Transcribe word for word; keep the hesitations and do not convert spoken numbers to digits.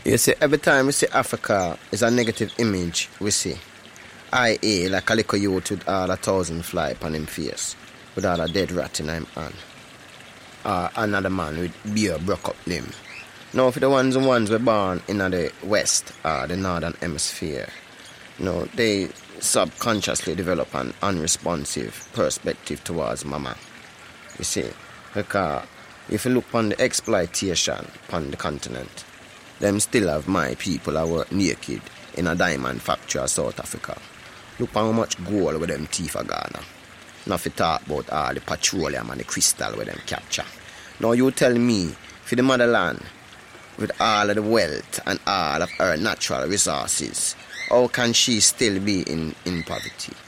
You see, every time we see Africa is a negative image we see. I A like a little youth with all a thousand fly upon him face, with all a dead rat in him hand. Or another man with beer broke up limb. Now for the ones and ones were born in the west or the northern hemisphere, you know, they subconsciously develop an unresponsive perspective towards mama. You see, because if you look on the exploitation on the continent, them still have my people that work naked in a diamond factory of South Africa. Look how much gold with them teeth are Ghana. Not to talk about all the petroleum and the crystal with them capture. Now you tell me, for the motherland, with all of the wealth and all of her natural resources, how can she still be in, in poverty?